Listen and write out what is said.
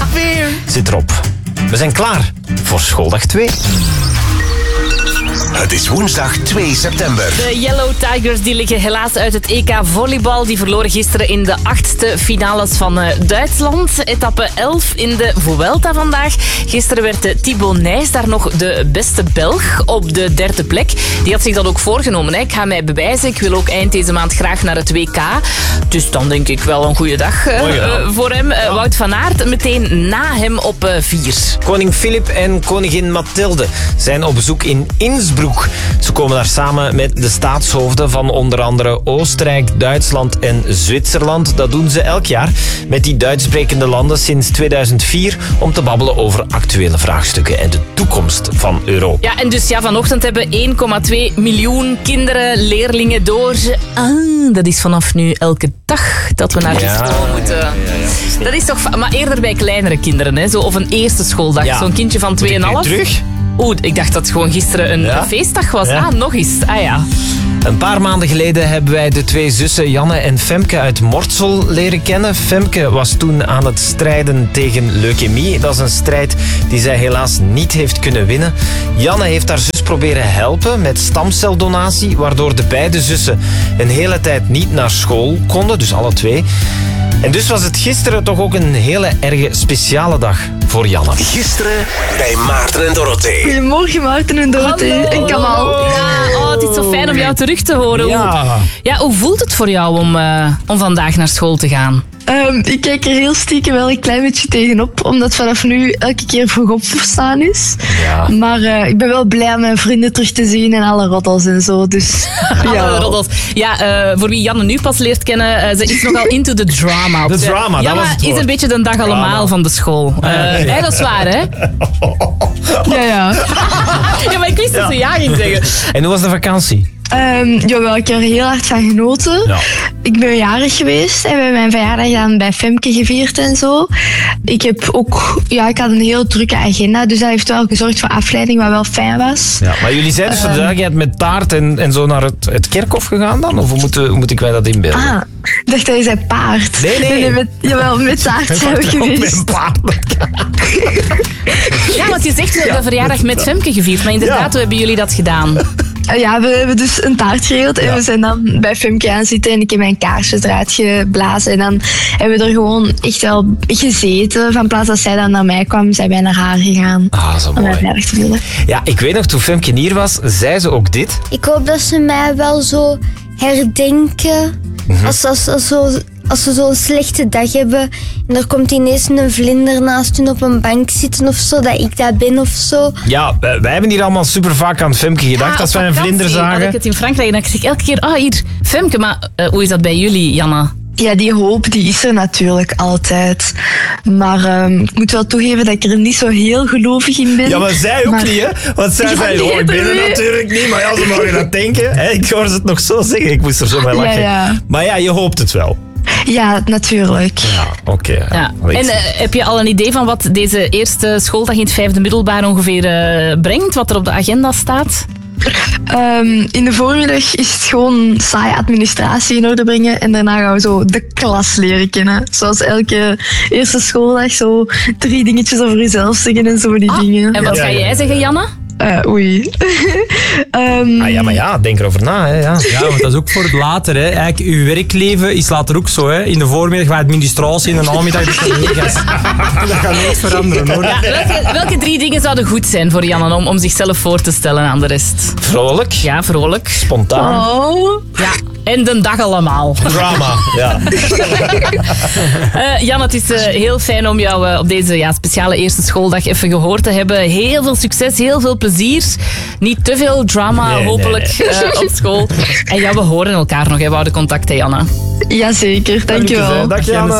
zit erop. We zijn klaar voor schooldag 2. Het is woensdag 2 september. De Yellow Tigers die liggen helaas uit het EK volleybal. Die verloren gisteren in de 8e finales van Duitsland. Etappe 11 in de Vuelta vandaag. Gisteren werd Thibaut Nys daar nog de beste Belg op de 3e plek. Die had zich dat ook voorgenomen. Hè. Ik ga mij bewijzen. Ik wil ook eind deze maand graag naar het WK. Dus dan denk ik wel een goede dag voor hem. Wout van Aert meteen na hem op 4. Koning Filip en koningin Mathilde zijn op bezoek in Innsbruck. Ze komen daar samen met de staatshoofden van onder andere Oostenrijk, Duitsland en Zwitserland. Dat doen ze elk jaar met die Duitssprekende landen sinds 2004 om te babbelen over actuele vraagstukken en de toekomst van Europa. Ja, en dus vanochtend hebben 1,2 miljoen kinderen, leerlingen door. Dat is vanaf nu elke dag dat we naar de school moeten. Ja. Dat is toch... Maar eerder bij kleinere kinderen, hè? Zo, of een eerste schooldag. Ja. Zo'n kindje van 2,5. Terug? Ik dacht dat het gewoon gisteren een feestdag was. Ja. Nog eens. Ja. Een paar maanden geleden hebben wij de 2 zussen Janne en Femke uit Mortsel leren kennen. Femke was toen aan het strijden tegen leukemie. Dat is een strijd die zij helaas niet heeft kunnen winnen. Janne heeft haar zus proberen helpen met stamceldonatie, waardoor de beide zussen een hele tijd niet naar school konden, dus alle 2. En dus was het gisteren toch ook een hele erge speciale dag voor Janne. Gisteren bij Maarten en Dorothee. Goedemorgen Maarten en Dorothee en Kamal. Ja, het is zo fijn om jou terug te horen. Ja. Hoe voelt het voor jou om vandaag naar school te gaan? Ik kijk er heel stiekem wel een klein beetje tegenop, omdat vanaf nu elke keer vroeg opstaan is. Ja. Maar ik ben wel blij om mijn vrienden terug te zien en alle roddels en zo. Dus, alle roddels. Ja, voor wie Janne nu pas leert kennen, ze is nogal into the drama. De drama, dat was het woord. Is een beetje de dag allemaal van de school. Dat is waar, hè? Ja. Ja, maar ik wist dat ze ja ging zeggen. En hoe was de vakantie? Jawel, ik heb er heel hard van genoten. Ja. Ik ben jarig geweest en we hebben mijn verjaardag dan bij Femke gevierd en zo. Ik heb ook, ik had een heel drukke agenda, dus dat heeft wel gezorgd voor afleiding, wat wel fijn was. Ja, maar jullie zijn dus voor de duidelijkheid met taart en zo naar het kerkhof gegaan dan? Of hoe moet ik mij dat inbeelden? Ik dacht dat je zei paard. Nee. Met taart zijn we geweest. Ja, want je zegt de verjaardag met Femke gevierd, maar inderdaad, hoe hebben jullie dat gedaan? Ja, we hebben dus een taart geregeld en we zijn dan bij Femke aan zitten en ik heb mijn kaarsjes eruit geblazen. En dan hebben we er gewoon echt wel gezeten. Van plaats dat zij dan naar mij kwam, zijn wij naar haar gegaan. Zo mooi. Om mij te voelen. Ja, ik weet nog, toen Femke hier was, zei ze ook dit. Ik hoop dat ze mij wel zo herdenken als ze zo'n slechte dag hebben en er komt ineens een vlinder naast hun op een bank zitten of zo, dat ik dat ben of zo. Ja, wij hebben hier allemaal super vaak aan Femke gedacht als wij een vlinder zagen. Had ik het in Frankrijk en dan zeg ik elke keer, hier, Femke. Maar hoe is dat bij jullie, Janne? Ja, die hoop die is er natuurlijk altijd. Maar ik moet wel toegeven dat ik er niet zo heel gelovig in ben. Ja, maar zij ook niet, hè? Want zij zei, ik ben er natuurlijk niet. Maar ja, ze mogen dat denken. Hè? Ik hoorde het nog zo zeggen. Ik moest er zo bij lachen. Ja. Maar ja, je hoopt het wel. Ja, natuurlijk. Ja, oké. Ja. En heb je al een idee van wat deze eerste schooldag in het 5e middelbaar ongeveer brengt? Wat er op de agenda staat? In de voormiddag is het gewoon saaie administratie in orde brengen en daarna gaan we zo de klas leren kennen. Zoals elke eerste schooldag zo 3 dingetjes over jezelf zeggen en zo die dingen. En wat ga jij zeggen, Janne? Oei. Maar ja, denk erover na. Hè, ja, want dat is ook voor het later. Hè. Eigenlijk, uw werkleven is later ook zo. Hè. In de voormiddag bij administratie, in de namiddag is het collega's. Dat gaat nooit veranderen, hoor. Ja, welke 3 dingen zouden goed zijn voor Janne om zichzelf voor te stellen aan de rest? Vrolijk. Ja, vrolijk. Spontaan. Oh. Ja, en de dag allemaal. Drama, ja. Jan, het is heel fijn om jou op deze speciale eerste schooldag even gehoord te hebben. Heel veel succes, heel veel plezier. Niet te veel drama, hopelijk, op school. En ja, we horen elkaar nog. We houden contact, hè, Janne. Jazeker, dankjewel. Dank je, Janne.